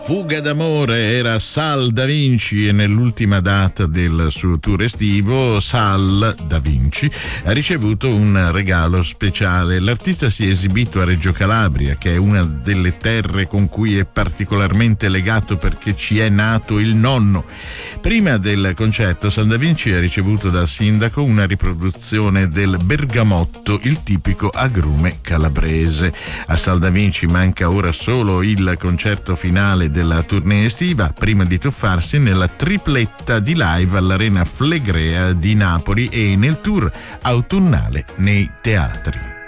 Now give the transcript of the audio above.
Fuga d'amore era Sal Da Vinci e nell'ultima data del suo tour estivo Sal Da Vinci ha ricevuto un regalo speciale. L'artista si è esibito a Reggio Calabria, che è una delle terre con cui è particolarmente legato perché ci è nato il nonno. Prima del concerto Sal Da Vinci ha ricevuto dal sindaco una riproduzione del bergamotto, il tipico agrume calabrese. A Sal Da Vinci manca ora solo il concerto finale della tournée estiva prima di tuffarsi nella tripletta di live all'Arena Flegrea di Napoli e nel tour autunnale nei teatri.